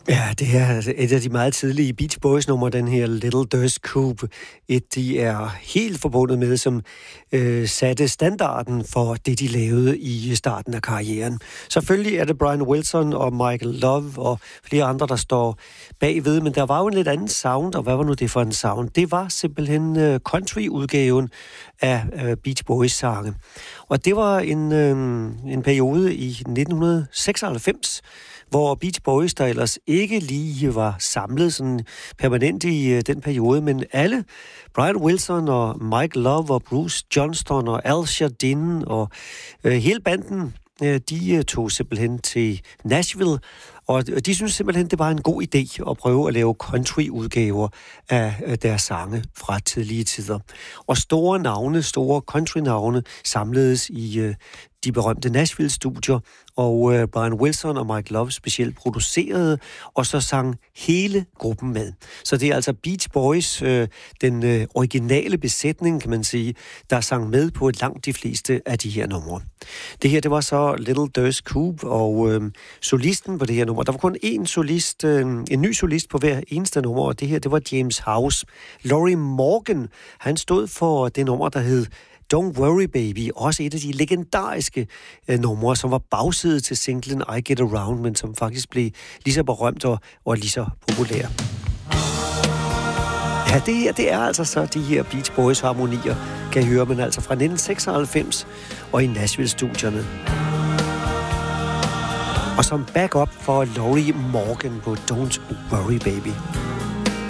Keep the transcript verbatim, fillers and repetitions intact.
Ja, det er et af de meget tidlige Beach Boys-numre, den her Little Deuce Coupe. Et, de er helt forbundet med, som øh, satte standarden for det, de lavede i starten af karrieren. Selvfølgelig er det Brian Wilson og Michael Love og flere andre, der står bagved, men der var jo en lidt anden sound, og hvad var nu det for en sound? Det var simpelthen øh, country-udgaven af øh, Beach Boys-sange. Og det var en, øh, en periode i nitten seksoghalvfems, hvor Beach Boys, der ellers ikke lige var samlet sådan permanent i uh, den periode, men alle, Brian Wilson og Mike Love og Bruce Johnston og Al Jardine og uh, hele banden, uh, de uh, tog simpelthen til Nashville, og de synes simpelthen, det var en god idé at prøve at lave country-udgaver af uh, deres sange fra tidlige tider. Og store navne, store country-navne samledes i uh, de berømte Nashville-studier, og uh, Brian Wilson og Mike Love specielt producerede, og så sang hele gruppen med. Så det er altså Beach Boys, uh, den uh, originale besætning, kan man sige, der sang med på langt de fleste af de her numre. Det her, det var så Little Deuce Coupe, og uh, solisten på det her nummer, der var kun én solist, uh, en ny solist på hver eneste nummer, og det her, det var James House. Lorrie Morgan, han stod for det nummer, der hed Don't Worry Baby, også et af de legendariske øh, numre, som var bagside til singlen I Get Around, men som faktisk blev lige så berømt og, og lige så populær. Ja, det her, det er altså så de her Beach Boys harmonier, kan I høre, men altså fra nitten seksoghalvfems og i Nashville-studierne. Og som backup for Lorrie Morgan på Don't Worry Baby.